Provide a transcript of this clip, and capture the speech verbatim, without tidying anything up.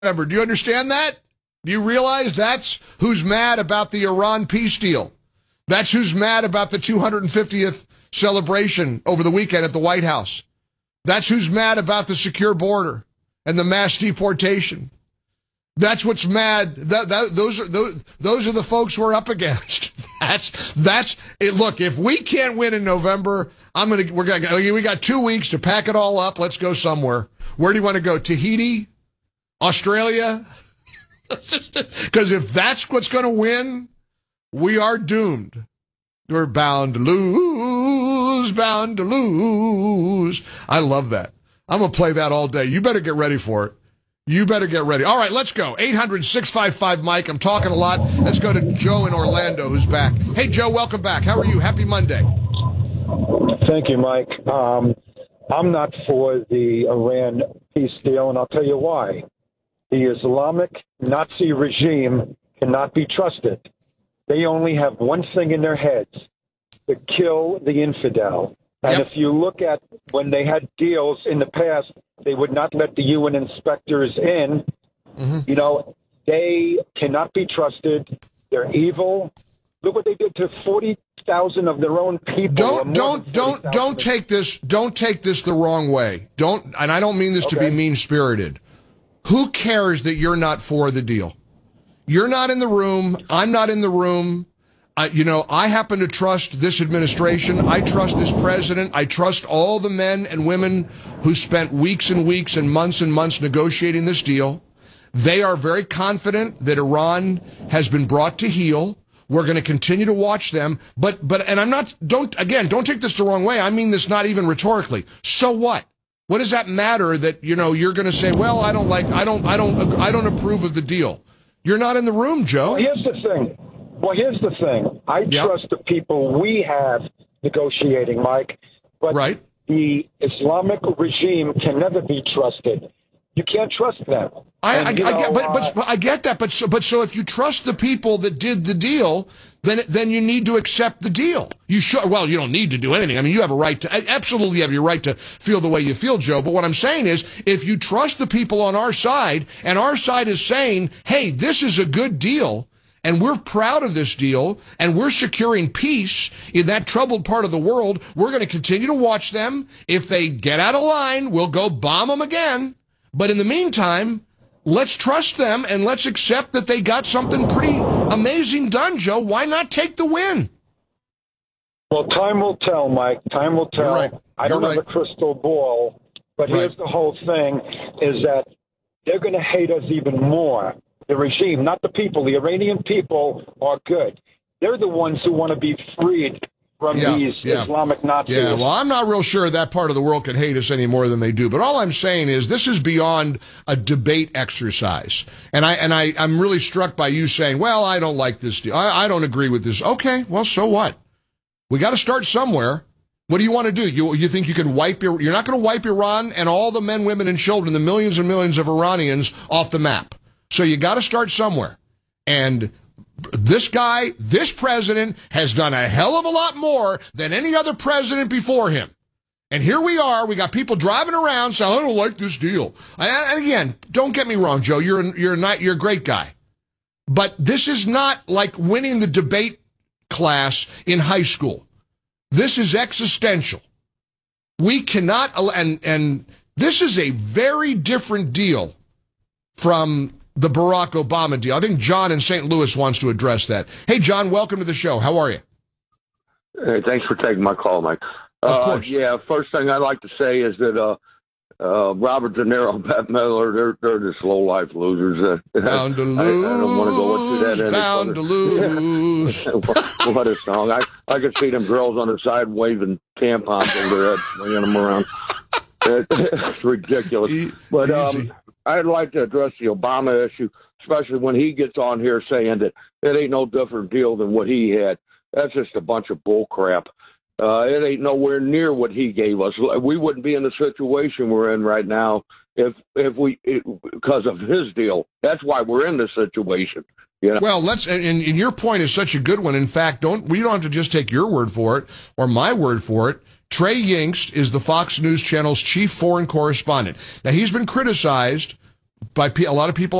November. Do you understand that? Do you realize that's who's mad about the Iran peace deal? That's who's mad about the two hundred fiftieth celebration over the weekend at the White House. That's who's mad about the secure border and the mass deportation. That's what's mad. That, that, those are those, those are the folks we're up against. That's that's it. Look, if we can't win in November, I'm gonna we're gonna we got two weeks to pack it all up. Let's go somewhere. Where do you want to go? Tahiti, Australia? Because if that's what's going to win, we are doomed. We're bound to lose, bound to lose. I love that. I'm gonna play that all day. You better get ready for it. You better get ready. All right, let's go. eight hundred, six five five, Mike. I'm talking a lot. Let's go to Joe in Orlando, who's back. Hey, Joe, welcome back. How are you? Happy Monday. Thank you, Mike. Um, I'm not for the Iran peace deal, and I'll tell you why. The Islamic Nazi regime cannot be trusted. They only have one thing in their heads, to kill the infidel. And yep. If you look at when they had deals in the past, they would not let the U N inspectors in. Mm-hmm. You know, they cannot be trusted. They're evil. Look what they did to forty thousand of their own people. Don't don't don't don't take this don't take this the wrong way. Don't and I don't mean this okay. to be mean-spirited. Who cares that you're not for the deal? You're not in the room. I'm not in the room. Uh, you know, I happen to trust this administration. I trust this president. I trust all the men and women who spent weeks and weeks and months and months negotiating this deal. They are very confident that Iran has been brought to heel. We're going to continue to watch them. But, but, and I'm not, don't, again, don't take this the wrong way. I mean this not even rhetorically. So what? What does that matter that, you know, you're going to say, well, I don't like, I don't, I don't, I don't approve of the deal. You're not in the room, Joe. Well, here's the thing. Well, here's the thing. I yep. trust the people we have negotiating, Mike. But right. the Islamic regime can never be trusted. You can't trust them. I, and, I, you know, I get, but, but, uh, but I get that. But so, but so if you trust the people that did the deal, then then you need to accept the deal. You should. Well, you don't need to do anything. I mean, you have a right to absolutely have your right to feel the way you feel, Joe. But what I'm saying is, if you trust the people on our side, and our side is saying, "Hey, this is a good deal." And we're proud of this deal, and we're securing peace in that troubled part of the world. We're going to continue to watch them. If they get out of line, we'll go bomb them again. But in the meantime, let's trust them, and let's accept that they got something pretty amazing done, Joe. Why not take the win? Well, time will tell, Mike. Time will tell. Right. I don't right. have a crystal ball, but right. here's the whole thing, is that they're going to hate us even more. The regime, not the people. The Iranian people are good. They're the ones who want to be freed from yeah, these yeah. Islamic Nazis. Yeah, well, I'm not real sure that part of the world can hate us any more than they do. But all I'm saying is this is beyond a debate exercise. And I and I, I'm really struck by you saying, well, I don't like this deal. I, I don't agree with this. Okay, well, so what? We got to start somewhere. What do you want to do? You you think you can wipe your, you're not going to wipe Iran and all the men, women, and children, the millions and millions of Iranians off the map. So you got to start somewhere. And this guy, this president, has done a hell of a lot more than any other president before him. And here we are. We got people driving around saying, I don't like this deal. And again, don't get me wrong, Joe. You're a, you're not you're a great guy. But this is not like winning the debate class in high school. This is existential. We cannot, and and this is a very different deal from the Barack Obama deal. I think John in Saint Louis wants to address that. Hey, John, welcome to the show. How are you? Hey, thanks for taking my call, Mike. Of uh, course. Yeah, first thing I'd like to say is that uh, uh, Robert De Niro and Bette Midler, they're, they're just low-life losers. Uh, bound to lose, I, I don't want to go into that. Bound to lose. what, what a song. I, I could see them girls on the side waving tampons over their heads, swinging them around. It, it's ridiculous. E- but easy. um, I'd like to address the Obama issue, especially when he gets on here saying that it ain't no different deal than what he had. That's just a bunch of bull crap. Uh, it ain't nowhere near what he gave us. We wouldn't be in the situation we're in right now if if we it, because of his deal. That's why we're in this situation. You know? Well, let's and, and your point is such a good one. In fact, don't we don't have to just take your word for it or my word for it. Trey Yingst is the Fox News Channel's chief foreign correspondent. Now, he's been criticized by pe- a lot of people